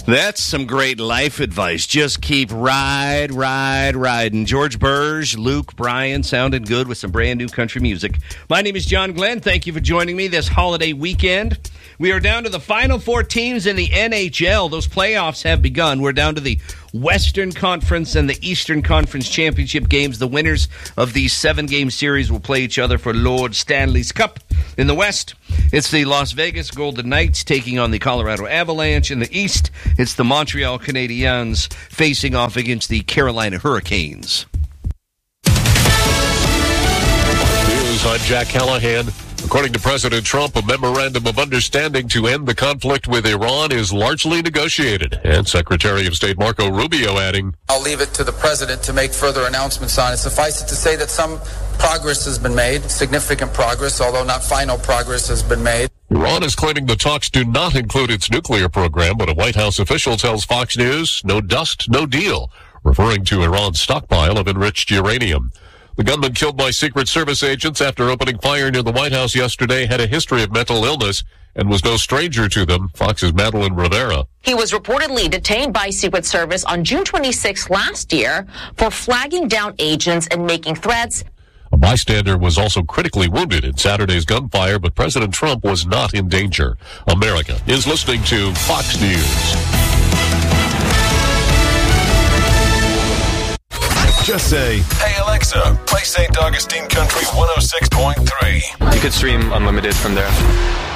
That's some great life advice. Just keep riding. George Burge, Luke Bryan sounded good with some brand new country music. My name is John Glenn. Thank you for joining me this holiday weekend. We are down to the final four teams in the NHL. Those playoffs have begun. We're down to the Western Conference and the Eastern Conference championship games. The winners of these 7-game series will play each other for Lord Stanley's Cup. In the West, it's the Las Vegas Golden Knights taking on the Colorado Avalanche. In the East, it's the Montreal Canadiens facing off against the Carolina Hurricanes. News, I'm Jack Callahan. According to President Trump, a memorandum of understanding to end the conflict with Iran is largely negotiated. And Secretary of State Marco Rubio adding, I'll leave it to the president to make further announcements on it. Suffice it to say that some progress has been made, significant progress, although not final progress has been made. Iran is claiming the talks do not include its nuclear program, but a White House official tells Fox News, no dust, no deal, referring to Iran's stockpile of enriched uranium. The gunman killed by Secret Service agents after opening fire near the White House yesterday had a history of mental illness and was no stranger to them. Fox's Madeline Rivera. He was reportedly detained by Secret Service on June 26 last year for flagging down agents and making threats. A bystander was also critically wounded in Saturday's gunfire, but President Trump was not in danger. America is listening to Fox News. Just say, hey Alexa, play St. Augustine Country 106.3. You could stream unlimited from there.